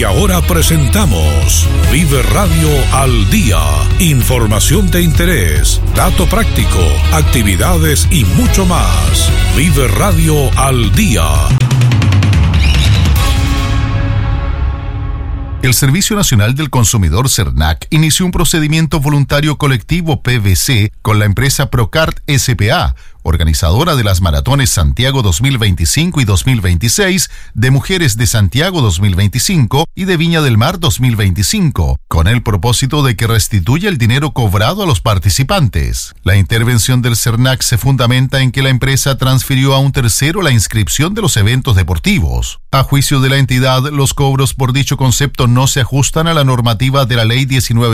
ahora presentamos Vive Radio al Día. Información de interés, dato práctico, actividades y mucho más. Vive Radio al Día. El Servicio Nacional del Consumidor SERNAC inició un procedimiento voluntario colectivo PVC con la empresa Procart S.p.A., organizadora de las maratones Santiago 2025 y 2026, de Mujeres de Santiago 2025 y de Viña del Mar 2025, con el propósito de que restituya el dinero cobrado a los participantes. La intervención del SERNAC se fundamenta en que la empresa transfirió a un tercero la inscripción de los eventos deportivos. A juicio de la entidad, los cobros por dicho concepto no se ajustan a la normativa de la Ley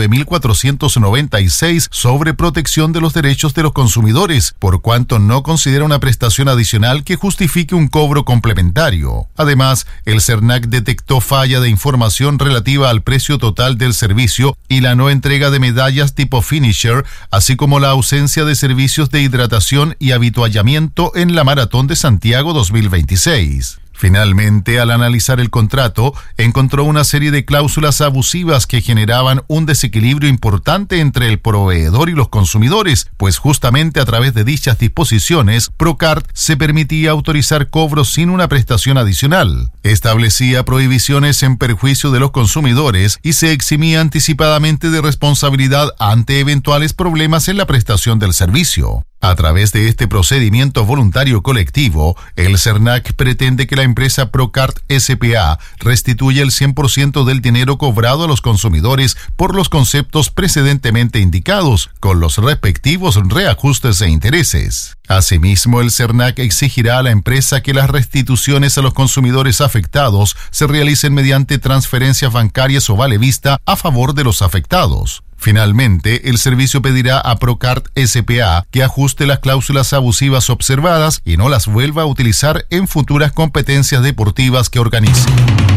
19.496 sobre protección de los derechos de los consumidores, por cuanto no considera una prestación adicional que justifique un cobro complementario. Además, el SERNAC detectó falla de información relativa al precio total del servicio y la no entrega de medallas tipo finisher, así como la ausencia de servicios de hidratación y avituallamiento en la Maratón de Santiago 2026. Finalmente, al analizar el contrato, encontró una serie de cláusulas abusivas que generaban un desequilibrio importante entre el proveedor y los consumidores, pues justamente a través de dichas disposiciones, Procart se permitía autorizar cobros sin una prestación adicional, establecía prohibiciones en perjuicio de los consumidores y se eximía anticipadamente de responsabilidad ante eventuales problemas en la prestación del servicio. A través de este procedimiento voluntario colectivo, el SERNAC pretende que la empresa Procart S.p.A. restituya el 100% del dinero cobrado a los consumidores por los conceptos precedentemente indicados, con los respectivos reajustes e intereses. Asimismo, el SERNAC exigirá a la empresa que las restituciones a los consumidores afectados se realicen mediante transferencias bancarias o vale vista a favor de los afectados. Finalmente, el servicio pedirá a Procart S.p.A. que ajuste las cláusulas abusivas observadas y no las vuelva a utilizar en futuras competencias deportivas que organice.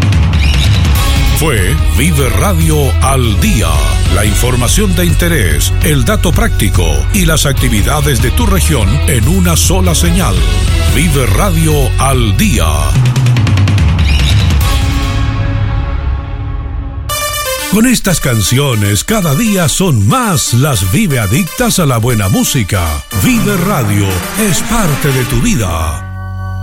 Fue Vive Radio al Día. La información de interés, el dato práctico y las actividades de tu región en una sola señal. Vive Radio al Día. Con estas canciones, cada día son más las Vive adictas a la buena música. Vive Radio es parte de tu vida.